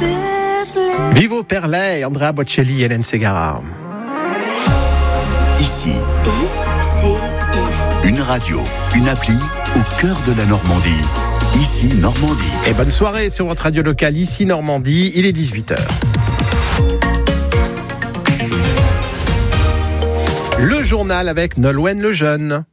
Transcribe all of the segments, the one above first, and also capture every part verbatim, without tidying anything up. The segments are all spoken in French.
Vivo per lei, Andrea Bocelli et Hélène Ségara. Ici, I C I. une radio, une appli au cœur de la Normandie. Ici, Normandie. Et bonne soirée sur votre radio locale, ici Normandie, il est dix-huit heures. Le journal avec Nolwenn Lejeune.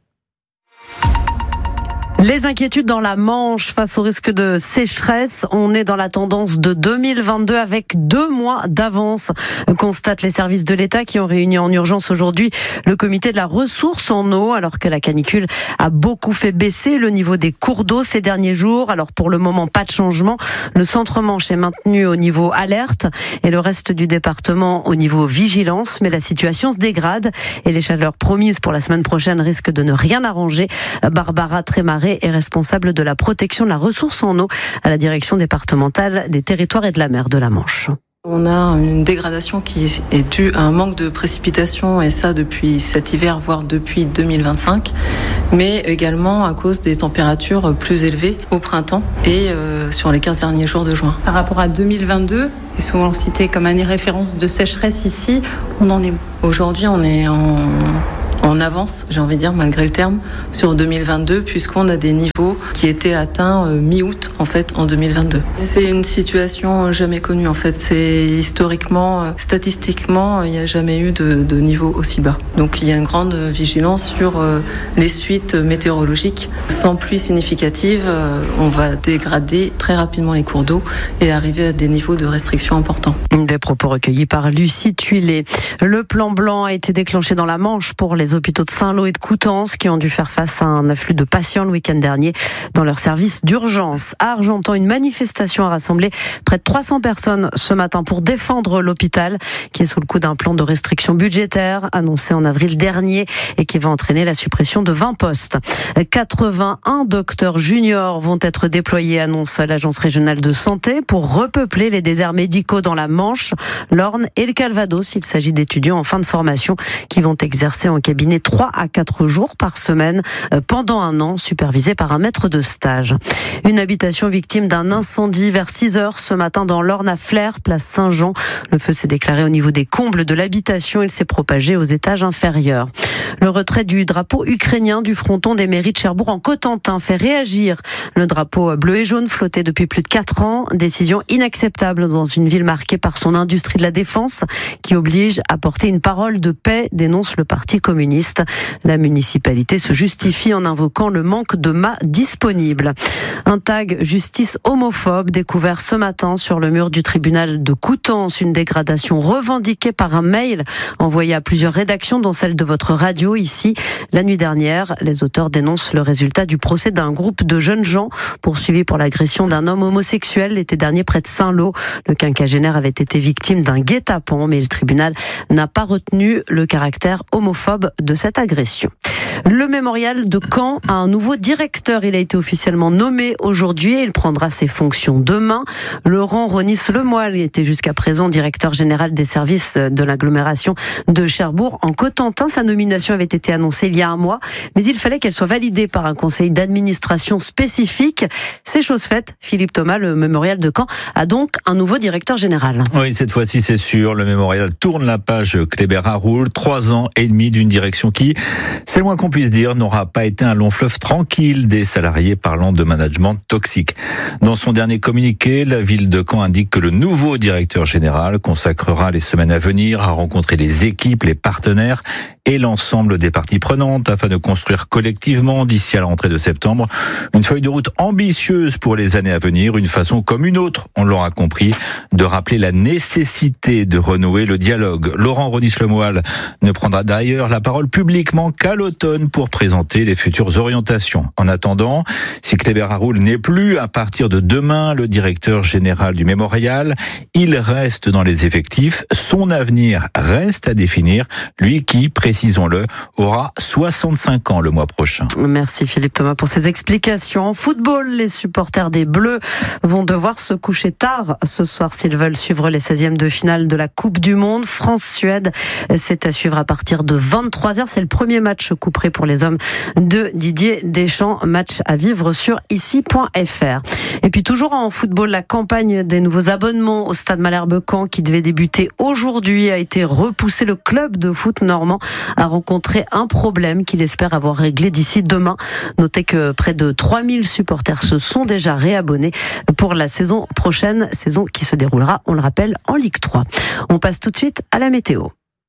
Les inquiétudes dans la Manche face au risque de sécheresse. On est dans la tendance de deux mille vingt-deux avec deux mois d'avance, constatent les services de l'État qui ont réuni en urgence aujourd'hui le comité de la ressource en eau, alors que la canicule a beaucoup fait baisser le niveau des cours d'eau ces derniers jours. Alors pour le moment, pas de changement. Le centre-Manche est maintenu au niveau alerte et le reste du département au niveau vigilance. Mais la situation se dégrade et les chaleurs promises pour la semaine prochaine risquent de ne rien arranger. Barbara Trémaré est responsable de la protection de la ressource en eau à la direction départementale des territoires et de la mer de la Manche. On a une dégradation qui est due à un manque de précipitations, et ça depuis cet hiver, voire depuis deux mille vingt-cinq, mais également à cause des températures plus élevées au printemps et euh, sur les quinze derniers jours de juin. Par rapport à deux mille vingt-deux, qui est souvent cité comme année référence de sécheresse ici, on en est où ? Aujourd'hui, on est en... en avance, j'ai envie de dire, malgré le terme, sur deux mille vingt-deux, puisqu'on a des niveaux qui étaient atteints euh, mi-août, en fait, en deux mille vingt-deux. C'est une situation jamais connue, en fait. C'est historiquement, euh, statistiquement, il n'y a jamais eu de, de niveau aussi bas. Donc, il y a une grande vigilance sur euh, les suites météorologiques. Sans pluie significative, euh, on va dégrader très rapidement les cours d'eau et arriver à des niveaux de restriction importants. Des propos recueillis par Lucie Tuilé. Le plan blanc a été déclenché dans la Manche pour les hôpitaux de Saint-Lô et de Coutances qui ont dû faire face à un afflux de patients le week-end dernier dans leur service d'urgence. À Argentan, une manifestation a rassemblé près de trois cents personnes ce matin pour défendre l'hôpital qui est sous le coup d'un plan de restriction budgétaire annoncé en avril dernier et qui va entraîner la suppression de vingt postes. quatre-vingt-un docteurs juniors vont être déployés, annonce l'Agence régionale de santé, pour repeupler les déserts médicaux dans la Manche, l'Orne et le Calvados. Il s'agit d'étudiants en fin de formation qui vont exercer en cabinet trois à quatre jours par semaine pendant un an, supervisé par un maître de stage. Une habitation victime d'un incendie vers six heures ce matin dans l'Orne à Flers, place Saint-Jean. Le feu s'est déclaré au niveau des combles de l'habitation. Il s'est propagé aux étages inférieurs. Le retrait du drapeau ukrainien du fronton des mairies de Cherbourg en Cotentin fait réagir. Le drapeau bleu et jaune flottait depuis plus de quatre ans. Décision inacceptable dans une ville marquée par son industrie de la défense qui oblige à porter une parole de paix, dénonce le Parti communiste. La municipalité se justifie en invoquant le manque de mâts disponibles. Un tag justice homophobe découvert ce matin sur le mur du tribunal de Coutances. Une dégradation revendiquée par un mail envoyé à plusieurs rédactions, dont celle de votre radio ici. La nuit dernière, les auteurs dénoncent le résultat du procès d'un groupe de jeunes gens poursuivis pour l'agression d'un homme homosexuel l'été dernier près de Saint-Lô. Le quinquagénaire avait été victime d'un guet-apens, mais le tribunal n'a pas retenu le caractère homophobe de cette agression. Le mémorial de Caen a un nouveau directeur. Il a été officiellement nommé aujourd'hui et il prendra ses fonctions demain. Laurent Ronis-Lemoyle était jusqu'à présent directeur général des services de l'agglomération de Cherbourg en Cotentin. Sa nomination avait été annoncée il y a un mois, mais il fallait qu'elle soit validée par un conseil d'administration spécifique. C'est chose faite. Philippe Thomas, le mémorial de Caen, a donc un nouveau directeur général. Oui, cette fois-ci, c'est sûr. Le mémorial tourne la page Kléber-Haroul. Trois ans et demi d'une direction qui, c'est le moins qu'on puisse dire, n'aura pas été un long fleuve tranquille, des salariés parlant de management toxique. Dans son dernier communiqué, la ville de Caen indique que le nouveau directeur général consacrera les semaines à venir à rencontrer les équipes, les partenaires et l'ensemble des parties prenantes afin de construire collectivement, d'ici à la rentrée de septembre, une feuille de route ambitieuse pour les années à venir, une façon comme une autre, on l'aura compris, de rappeler la nécessité de renouer le dialogue. Laurent Ronis-Lemoyle ne prendra d'ailleurs la parole publiquement qu'à l'automne pour présenter les futures orientations. En attendant, si Kléber-Haroul n'est plus à partir de demain le directeur général du mémorial, il reste dans les effectifs. Son avenir reste à définir, lui qui préside précisons-le, aura soixante-cinq ans le mois prochain. Merci Philippe Thomas pour ces explications. En football, les supporters des Bleus vont devoir se coucher tard ce soir s'ils veulent suivre les seizièmes de finale de la Coupe du Monde. France-Suède, c'est à suivre à partir de vingt-trois heures. C'est le premier match couperé pour les hommes de Didier Deschamps. Match à vivre sur ici point f r. Et puis toujours en football, la campagne des nouveaux abonnements au Stade Malherbe-Caen qui devait débuter aujourd'hui a été repoussée. Le club de foot normand a rencontré un problème qu'il espère avoir réglé d'ici demain. Notez que près de trois mille supporters se sont déjà réabonnés pour la saison prochaine, saison qui se déroulera, on le rappelle, en Ligue trois. On passe tout de suite à la météo.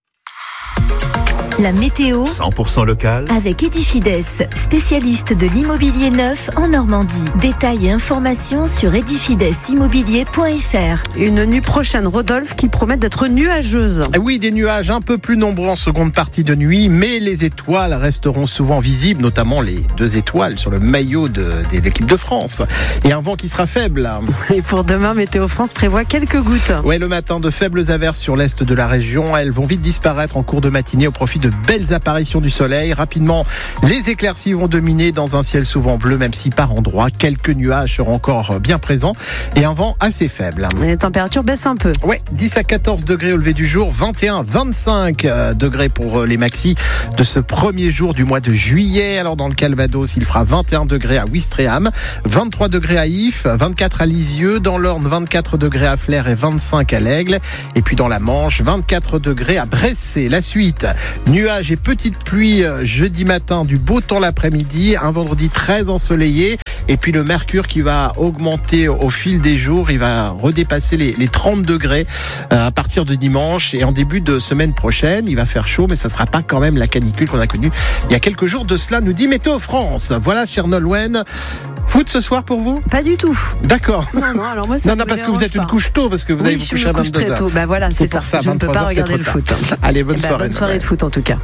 La météo cent pour cent local avec Edifides, spécialiste de l'immobilier neuf en Normandie. Détails et informations sur edifides immobilier point f r. Une nuit prochaine, Rodolphe, qui promet d'être nuageuse. Oui, des nuages un peu plus nombreux en seconde partie de nuit, mais les étoiles resteront souvent visibles, notamment les deux étoiles sur le maillot de, de l'équipe de France. Et un vent qui sera faible. Et pour demain, Météo France prévoit quelques gouttes. Ouais, le matin, de faibles averses sur l'est de la région. Elles vont vite disparaître en cours de matinée au profit de belles apparitions du soleil. Rapidement, les éclaircies vont dominer dans un ciel souvent bleu, même si par endroits, quelques nuages seront encore bien présents et un vent assez faible. Les températures baissent un peu. Ouais, dix à quatorze degrés au lever du jour, vingt et un à vingt-cinq degrés pour les maxis de ce premier jour du mois de juillet. Alors dans le Calvados, il fera vingt et un degrés à Ouistreham, vingt-trois degrés à Ifs, vingt-quatre à Lisieux, dans l'Orne, vingt-quatre degrés à Flers et vingt-cinq à l'Aigle. Et puis dans la Manche, vingt-quatre degrés à Bressay. La suite, nuages et petites pluies jeudi matin, du beau temps l'après-midi, un vendredi très ensoleillé. Et puis le mercure qui va augmenter au fil des jours, il va redépasser les, les trente degrés à partir de dimanche. Et en début de semaine prochaine, il va faire chaud, mais ça ne sera pas quand même la canicule qu'on a connue il y a quelques jours de cela, nous dit Météo France. Voilà, cher Nolwenn. Foot ce soir pour vous ? Pas du tout. D'accord. Non, non, alors moi, ça non, me non, parce que vous êtes pas. une couche tôt, parce que vous oui, allez vous coucher à vingt-deux heures. Tôt. Bah voilà, c'est, c'est ça. ça. Je ne peux pas regarder le foot. Allez, bonne bah, soirée. Bonne soirée de foot en tout cas.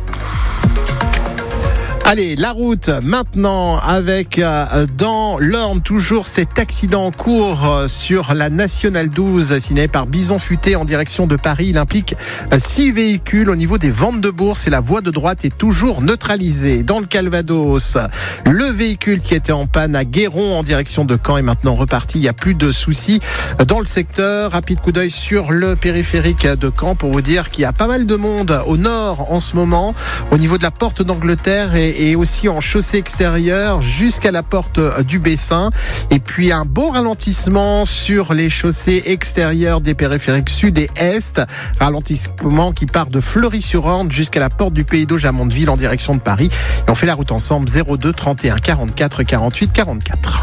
Allez, la route maintenant avec euh, dans l'Orne toujours cet accident en cours euh, sur la Nationale douze signalé par Bison Futé en direction de Paris. Il implique euh, six véhicules au niveau des ventes de bourse et la voie de droite est toujours neutralisée. Dans le Calvados, le véhicule qui était en panne à Guéron en direction de Caen est maintenant reparti. Il n'y a plus de soucis dans le secteur. Rapide coup d'œil sur le périphérique de Caen pour vous dire qu'il y a pas mal de monde au nord en ce moment au niveau de la porte d'Angleterre et et aussi en chaussée extérieure jusqu'à la porte du Bessin. Et puis un beau ralentissement sur les chaussées extérieures des périphériques sud et est. Ralentissement qui part de Fleury-sur-Orne jusqu'à la porte du Pays d'Auge à Mondeville en direction de Paris. Et on fait la route ensemble zéro deux trente et un quarante-quatre quarante-huit quarante-quatre.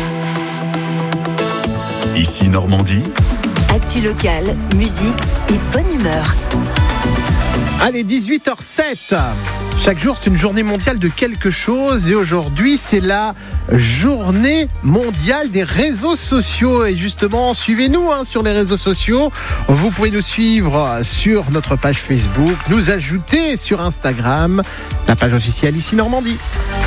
Ici Normandie. Actu locale, musique et bonne humeur. Allez, dix-huit heures sept. Chaque jour, c'est une journée mondiale de quelque chose. Et aujourd'hui, c'est la journée mondiale des réseaux sociaux. Et justement, suivez-nous hein, sur les réseaux sociaux. Vous pouvez nous suivre sur notre page Facebook, nous ajouter sur Instagram, la page officielle Ici Normandie.